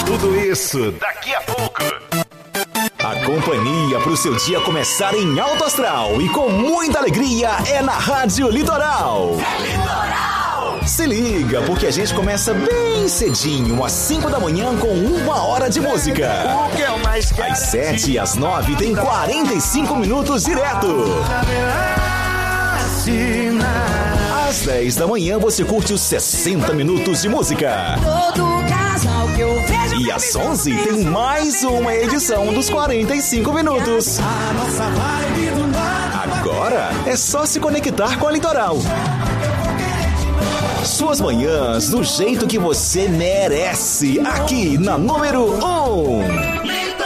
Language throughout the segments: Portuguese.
Tudo isso daqui a pouco. A companhia para o seu dia começar em alto astral e com muita alegria é na Rádio Litoral. É Litoral! Se liga, porque a gente começa bem cedinho, às 5 da manhã, com 1 hora de música. O que eu mais quero. Às 7 e às 9 tem 45 minutos direto. Às 10 da manhã você curte os 60 minutos de música. E às 11 tem mais uma edição dos 45 minutos. Agora é só se conectar com a Litoral. Suas manhãs do jeito que você merece, aqui na número 1.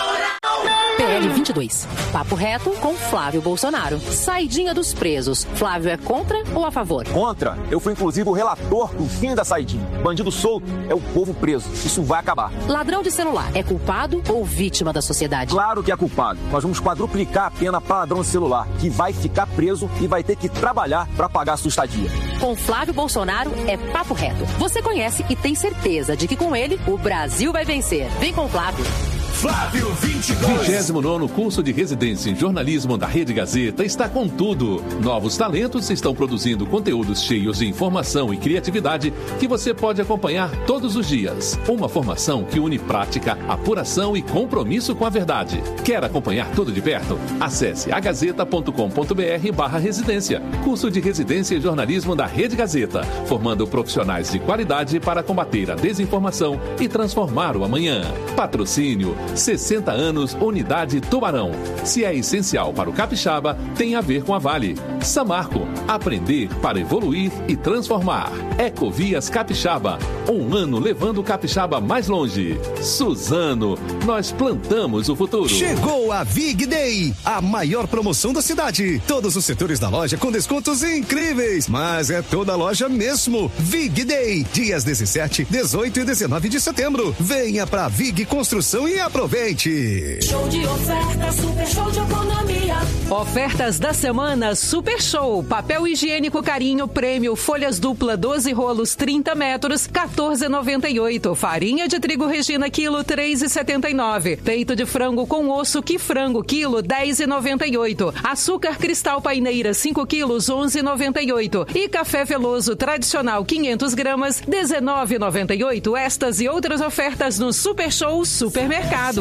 PL 22. Papo reto com Flávio Bolsonaro. Saidinha dos presos. Flávio é contra ou a favor? Contra. Eu fui inclusive o relator do fim da saidinha. Bandido solto é o povo preso. Isso vai acabar. Ladrão de celular é culpado ou vítima da sociedade? Claro que é culpado. Nós vamos quadruplicar a pena para ladrão de celular, que vai ficar preso e vai ter que trabalhar para pagar a sua estadia. Com Flávio Bolsonaro é papo reto. Você conhece e tem certeza de que com ele o Brasil vai vencer. Vem com o Flávio. Flávio 22. 29º curso de residência em jornalismo da Rede Gazeta está com tudo. Novos talentos estão produzindo conteúdos cheios de informação e criatividade que você pode acompanhar todos os dias. Uma formação que une prática, apuração e compromisso com a verdade. Quer acompanhar tudo de perto? Acesse agazeta.com.br/residência. Curso de residência em jornalismo da Rede Gazeta, formando profissionais de qualidade para combater a desinformação e transformar o amanhã. Patrocínio 60 anos Unidade Tubarão. Se é essencial para o capixaba, tem a ver com a Vale. Samarco. Aprender para evoluir e transformar. Ecovias Capixaba. Um ano levando o capixaba mais longe. Suzano. Nós plantamos o futuro. Chegou a Vig Day, a maior promoção da cidade. Todos os setores da loja com descontos incríveis. Mas é toda a loja mesmo. Vig Day. Dias 17, 18 e 19 de setembro. Venha pra Vig Construção e aproveite. Show de oferta, super show de economia. Ofertas da semana Super Show. Papel higiênico Carinho Prêmio Folhas Dupla 12 rolos 30 metros, 14,98. Farinha de trigo Regina quilo 3,79. Peito de frango com osso Que Frango quilo 10,98. Açúcar Cristal Paineira 5 quilos 11,98. E café Veloso tradicional 500 gramas 19,98. Estas e outras ofertas no Super Show Supermercados.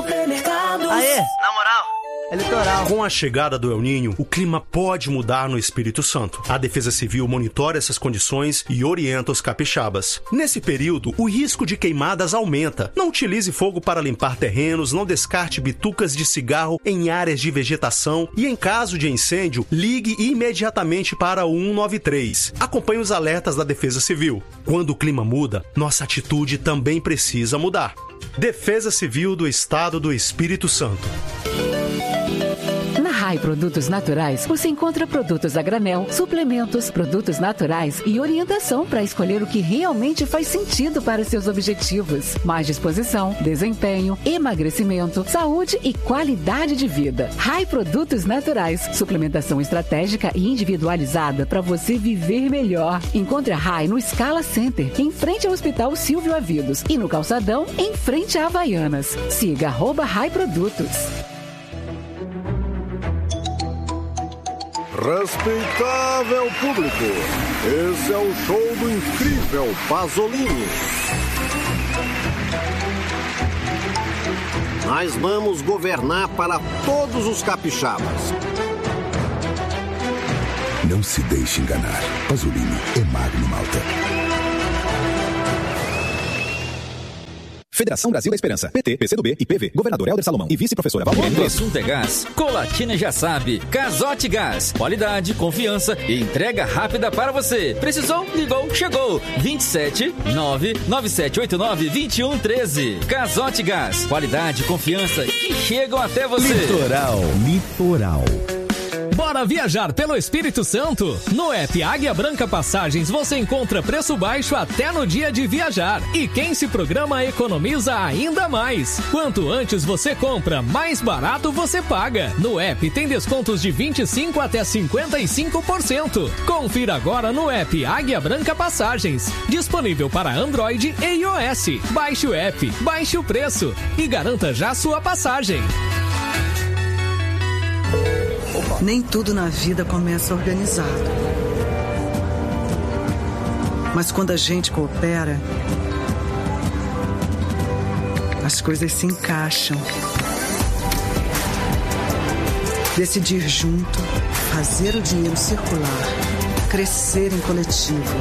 Aê, na moral, é Litoral. Com a chegada do El Niño, o clima pode mudar no Espírito Santo. A Defesa Civil monitora essas condições e orienta os capixabas. Nesse período, o risco de queimadas aumenta. Não utilize fogo para limpar terrenos, não descarte bitucas de cigarro em áreas de vegetação e, em caso de incêndio, ligue imediatamente para o 193. Acompanhe os alertas da Defesa Civil. Quando o clima muda, nossa atitude também precisa mudar. Defesa Civil do Estado do Espírito Santo. Na Rai Produtos Naturais, você encontra produtos a granel, suplementos, produtos naturais e orientação para escolher o que realmente faz sentido para seus objetivos. Mais disposição, desempenho, emagrecimento, saúde e qualidade de vida. Rai Produtos Naturais, suplementação estratégica e individualizada para você viver melhor. Encontre a Rai no Scala Center, em frente ao Hospital Silvio Avidos, e no Calçadão, em frente a Havaianas. Siga @Rai Produtos. Respeitável público, esse é o show do incrível Pasolini. Nós vamos governar para todos os capixabas. Não se deixe enganar. Pasolini é Magno Malta. Federação Brasil da Esperança, PT, PCdoB e PV, Governador Helder Salomão e Vice-Professora Valmir. Quando o assunto é gás, Colatina já sabe. Casote Gás, qualidade, confiança e entrega rápida para você. Precisou? Ligou, chegou. 27 99789 2113. Casote Gás, qualidade, confiança que chegam até você. Litoral. Bora viajar pelo Espírito Santo? No app Águia Branca Passagens você encontra preço baixo até no dia de viajar. E quem se programa economiza ainda mais. Quanto antes você compra, mais barato você paga. No app tem descontos de 25% até 55%. Confira agora no app Águia Branca Passagens. Disponível para Android e iOS. Baixe o app, baixe o preço e garanta já sua passagem. Nem tudo na vida começa organizado. Mas quando a gente coopera, as coisas se encaixam. Decidir junto, fazer o dinheiro circular, crescer em coletivo.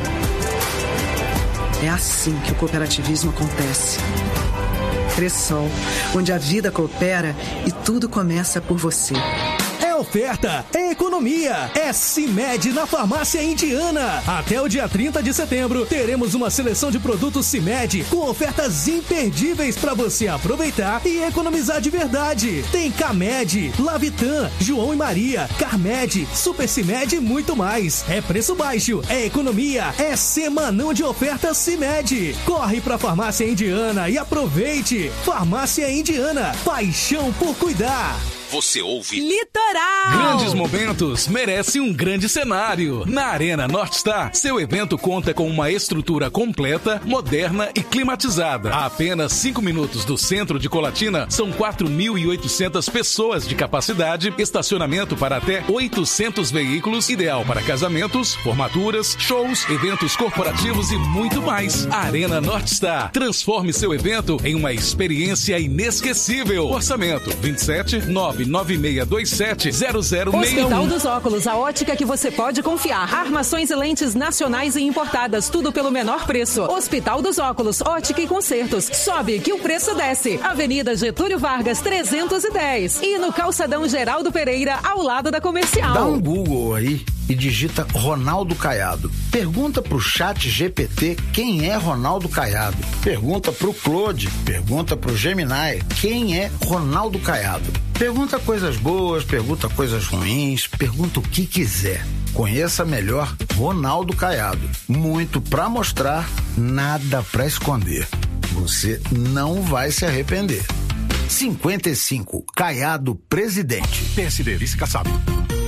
É assim que o cooperativismo acontece. Cressol, onde a vida coopera e tudo começa por você. É oferta, é economia, é CIMED na Farmácia Indiana. Até o dia 30 de setembro, teremos uma seleção de produtos CIMED com ofertas imperdíveis para você aproveitar e economizar de verdade. Tem Camed, Lavitan, João e Maria, Carmed, Super CIMED e muito mais. É preço baixo, é economia, é semanão de ofertas CIMED. Corre pra Farmácia Indiana e aproveite. Farmácia Indiana, paixão por cuidar. Você ouve Litoral. Grandes momentos merecem um grande cenário. Na Arena Northstar, seu evento conta com uma estrutura completa, moderna e climatizada. A apenas 5 minutos do centro de Colatina, são 4.800 pessoas de capacidade, estacionamento para até 800 veículos, ideal para casamentos, formaturas, shows, eventos corporativos e muito mais. Arena Northstar, transforme seu evento em uma experiência inesquecível. Orçamento 27996270061. Hospital dos Óculos, a ótica que você pode confiar. Armações e lentes nacionais e importadas, tudo pelo menor preço. Hospital dos Óculos, ótica e concertos. Sobe que o preço desce. Avenida Getúlio Vargas, 310. E no Calçadão Geraldo Pereira, ao lado da Comercial. Dá um Google aí e digita Ronaldo Caiado. Pergunta pro Chat GPT quem é Ronaldo Caiado. Pergunta pro Claude, pergunta pro Gemini quem é Ronaldo Caiado. Pergunta coisas boas, pergunta coisas ruins, pergunta o que quiser. Conheça melhor Ronaldo Caiado. Muito pra mostrar, nada pra esconder. Você não vai se arrepender. 55, Caiado Presidente. PSD, vice-caçado.